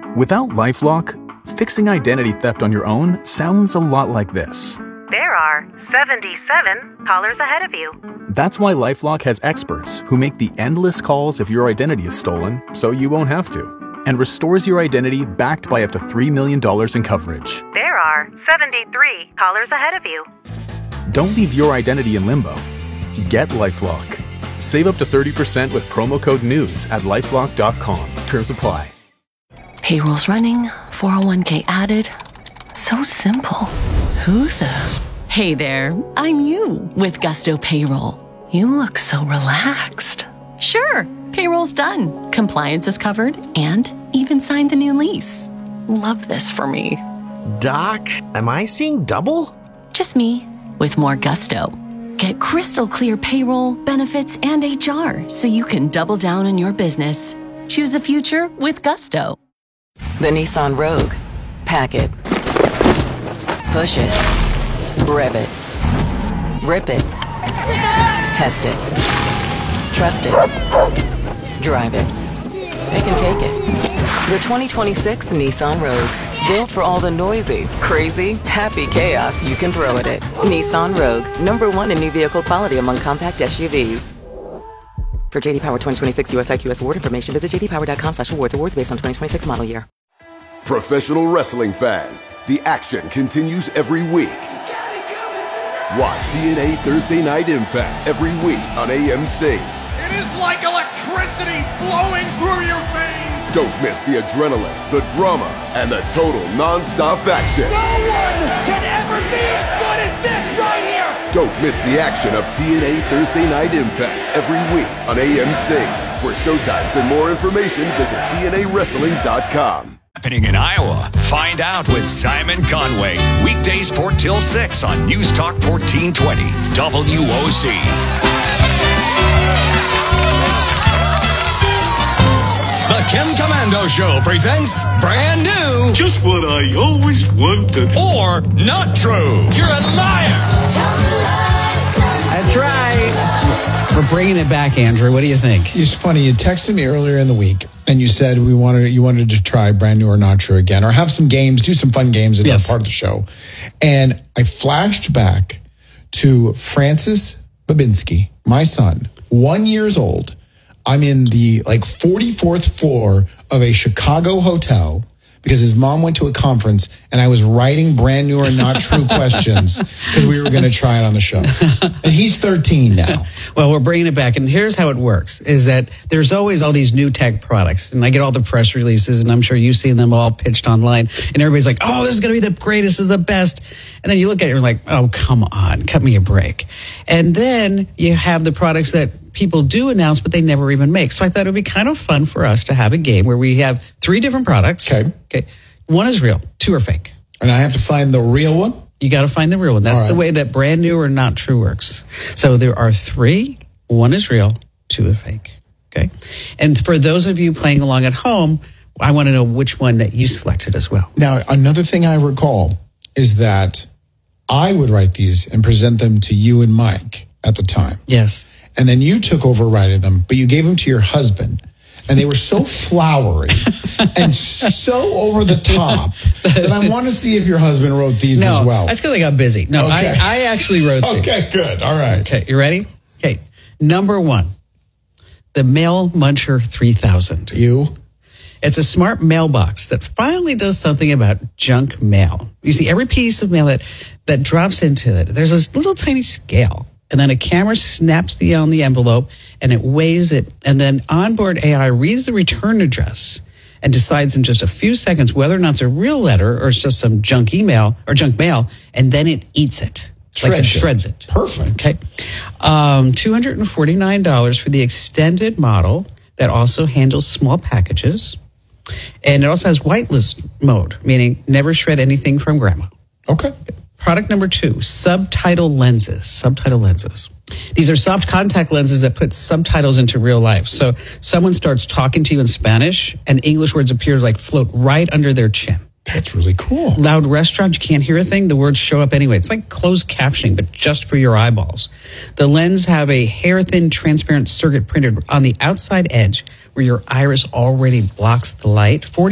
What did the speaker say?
Without LifeLock, fixing identity theft on your own sounds a lot like this. There are 77 callers ahead of you. That's why LifeLock has experts who make the endless calls if your identity is stolen, so you won't have to, and restores your identity backed by up to $3 million in coverage. There are 73 callers ahead of you. Don't leave your identity in limbo. Get LifeLock. Save up to 30% with promo code NEWS at LifeLock.com. Terms apply. Payroll's running, 401k added. So simple. Who the? Hey there, I'm you with Gusto Payroll. You look so relaxed. Sure, payroll's done. Compliance is covered and even signed the new lease. Love this for me. Doc, am I seeing double? Just me with more Gusto. Get crystal clear payroll, benefits, and HR so you can double down on your business. Choose a future with Gusto. The Nissan Rogue. Pack it. Push it. Rev it. Rip it. Test it. Trust it. Drive it. It can take it. The 2026 Nissan Rogue. Built for all the noisy, crazy, happy chaos you can throw at it. Nissan Rogue. #1 in new vehicle quality among compact SUVs. For JD Power 2026 US IQS award information, visit jdpower.com/awards. Awards based on 2026 model year. Professional wrestling fans, the action continues every week. Watch TNA Thursday Night Impact every week on AMC. It is like electricity flowing through your veins. Don't miss the adrenaline, the drama, and the total non-stop action. No one can ever be as good as this right here. Don't miss the action of TNA Thursday Night Impact every week on AMC. For showtimes and more information, visit TNAWrestling.com. Happening in Iowa. Find out with Simon Conway. Weekdays 4 till 6 on News Talk 1420 WOC. The Kim Commando Show presents brand new. Just what I always wanted. Or not true. You're a liar. That's right. We're bringing it back, Andrew. What do you think? It's funny. You texted me earlier in the week, and you said you wanted to try brand new or not true again, or have some games, do some fun games that are part of the show. And I flashed back to Francis Babinski, my son, 1 year old. I'm in the 44th floor of a Chicago hotel because his mom went to a conference, and I was writing brand new or not true questions because we were going to try it on the show. And he's 13 now. Well, we're bringing it back. And here's how it works, is that there's always all these new tech products. And I get all the press releases, and I'm sure you've seen them all pitched online. And everybody's like, oh, this is going to be the greatest, this is the best. And then you look at it and you're like, oh, come on, cut me a break. And then you have the products that people do announce, but they never even make. So I thought it would be kind of fun for us to have a game where we have 3 different products. Okay. One is real, 2 are fake. And I have to find the real one? You got to find the real one. That's the way that brand new or not true works. So there are 3. 1 is real, 2 are fake. Okay. And for those of you playing along at home, I want to know which one that you selected as well. Now, another thing I recall is that I would write these and present them to you and Mike at the time. Yes. And then you took over writing them, but you gave them to your husband. And they were so flowery and so over the top that I want to see if your husband wrote these as well. That's because I got busy. No, okay. I actually wrote these. Okay, good. All right. Okay, you ready? Okay. Number 1, the Mail Muncher 3000. It's a smart mailbox that finally does something about junk mail. You see, every piece of mail that drops into it, there's this little tiny scale. And then a camera snaps on the envelope, and it weighs it. And then onboard AI reads the return address and decides in just a few seconds whether or not it's a real letter or it's just some junk email or junk mail. And then it eats it. Shreds it. Perfect. Okay. $249 for the extended model that also handles small packages. And it also has whitelist mode, meaning never shred anything from grandma. Okay. Product number 2, subtitle lenses. Subtitle lenses. These are soft contact lenses that put subtitles into real life. So someone starts talking to you in Spanish and English words appear float right under their chin. That's really cool. Loud restaurant, you can't hear a thing. The words show up anyway. It's like closed captioning, but just for your eyeballs. The lens have a hair-thin transparent circuit printed on the outside edge where your iris already blocks the light.